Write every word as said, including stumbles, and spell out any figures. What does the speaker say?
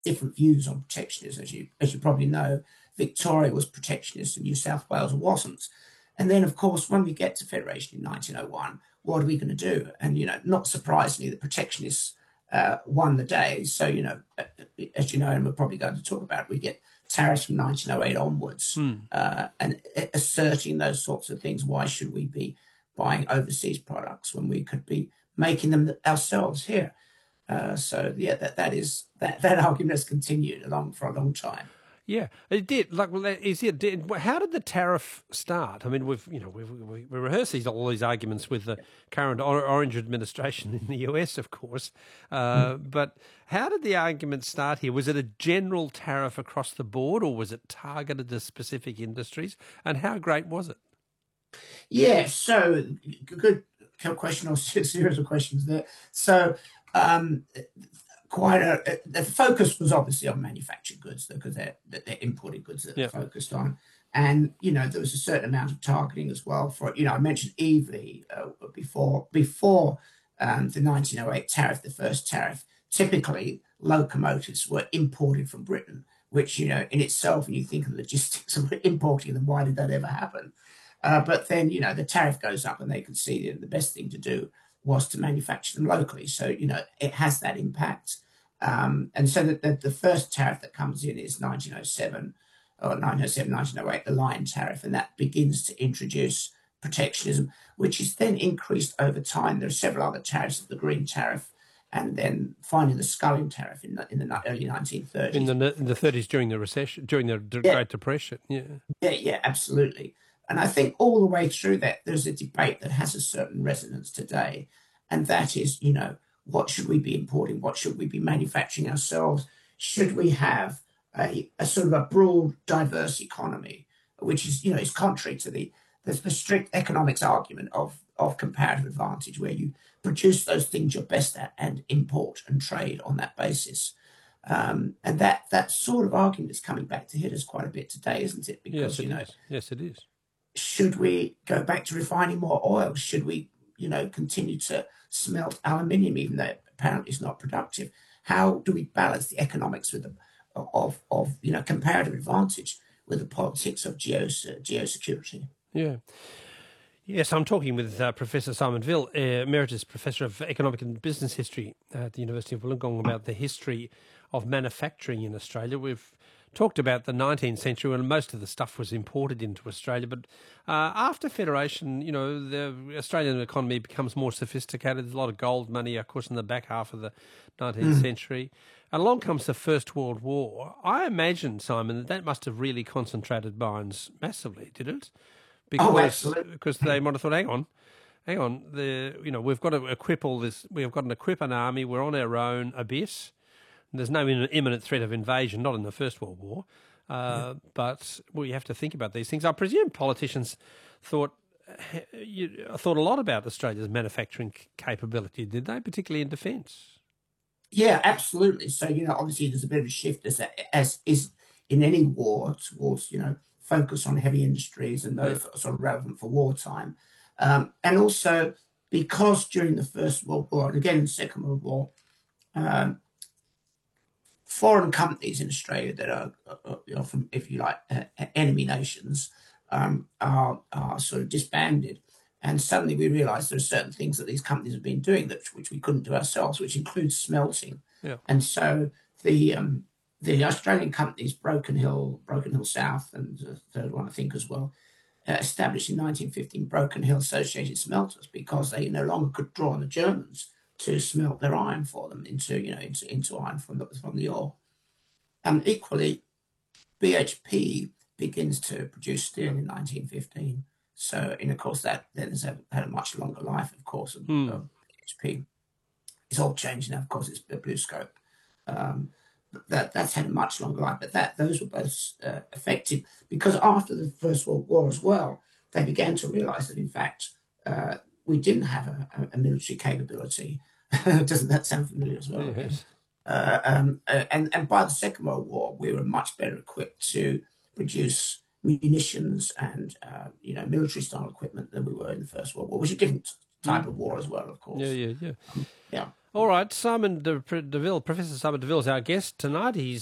different views on protectionism. As you, as you probably know, Victoria was protectionist and New South Wales wasn't. And then, of course, when we get to Federation in nineteen oh one, what are we going to do? And, you know, not surprisingly, the protectionists uh, won the day. So, you know, as you know, and we're probably going to talk about, we get tariffs from nineteen oh eight onwards, Hmm. uh, and asserting those sorts of things. Why should we be buying overseas products when we could be making them ourselves here? Uh, so yeah, that that is that that argument has continued along for a long time. Yeah, it did. Like, well, is it? Did, how did the tariff start? I mean, we've you know we we, we rehearse these all these arguments with the current Orange administration in the U S, of course. Uh, mm. But how did the argument start here? Was it a general tariff across the board, or was it targeted to specific industries? And how great was it? Yeah, so good question or series of questions there. So. Um, Quite a, the focus was obviously on manufactured goods because they're, they're imported goods that yep. they're focused on. And, you know, there was a certain amount of targeting as well for, you know, I mentioned Evely uh, before, before um, the nineteen oh eight tariff, the first tariff. Typically, locomotives were imported from Britain, which, you know, in itself, when you think of logistics of importing them, why did that ever happen? Uh, but then, you know, the tariff goes up and they could see that the best thing to do was to manufacture them locally. So, you know, it has that impact. Um, and so the, the, the first tariff that comes in is nineteen oh seven, or nineteen oh seven, nineteen oh eight, the Lion tariff, and that begins to introduce protectionism, which is then increased over time. There are several other tariffs, the Green tariff, and then finally the Scullion tariff in the, in the early nineteen thirties. In the, in the thirties during the recession, during the yeah. Great Depression, yeah. Yeah, yeah, absolutely. And I think all the way through that, there's a debate that has a certain resonance today. And that is, you know, what should we be importing? What should we be manufacturing ourselves? Should we have a, a sort of a broad, diverse economy, which is, you know, is contrary to the, the, the strict economics argument of, of comparative advantage, where you produce those things you're best at and import and trade on that basis. Um, and that, that sort of argument is coming back to hit us quite a bit today, isn't it? yes, Because, it you know, is. Yes, it is. Should we go back to refining more oil? Should we, you know, continue to smelt aluminium, even though it apparently is not productive? How do we balance the economics with the, of, of, you know, comparative advantage with the politics of geos, uh, geosecurity? Yeah. Yes, I'm talking with uh, Professor Simon Vill, uh, Emeritus Professor of Economic and Business History at the University of Wollongong, about the history of manufacturing in Australia. We've talked about the nineteenth century when most of the stuff was imported into Australia. But uh, after Federation, you know, the Australian economy becomes more sophisticated. There's a lot of gold money, of course, in the back half of the nineteenth mm. century. And along comes the First World War. I imagine, Simon, that that must have really concentrated minds massively, did it? Because, oh, absolutely. Because they might have thought, hang on, hang on, the you know, we've got to equip all this, we've got to equip an army, we're on our own abyss. There's no imminent threat of invasion, not in the First World War, uh, yeah. but we have to think about these things. I presume politicians thought you, thought a lot about Australia's manufacturing capability, did they, particularly in defence? Yeah, absolutely. So, you know, obviously there's a bit of a shift as, as is in any war towards, you know, focus on heavy industries and those that are sort of relevant for wartime. Um, and also because during the First World War, and again in the Second World War, um, foreign companies in Australia that are, uh, you know, from, if you like, uh, enemy nations um, are, are sort of disbanded. And suddenly we realised there are certain things that these companies have been doing that which we couldn't do ourselves, which includes smelting. Yeah. And so the um, the Australian companies, Broken Hill, Broken Hill South, and the third one I think as well, uh, established in nineteen fifteen Broken Hill Associated Smelters because they no longer could draw on the Germans to smelt their iron for them into, you know, into, into iron from the, from the ore. And equally, B H P begins to produce steel in nineteen fifteen. So, and of course, that then has had a much longer life, of course, of, hmm. of B H P. It's all changed now, of course, it's the BlueScope. Um, but that, that's had a much longer life, but that those were both uh, effective because after the First World War as well, they began to realise that, in fact, uh, we didn't have a, a, a military capability. Doesn't that sound familiar as well? Yes. Uh, um, uh, and, and by the Second World War, we were much better equipped to produce munitions and, uh, you know, military-style equipment than we were in the First World War, which is a different type mm. of war as well, of course. Yeah, yeah, yeah. Um, yeah. All right, Simon De, Deville, Professor Simon Deville is our guest tonight. He's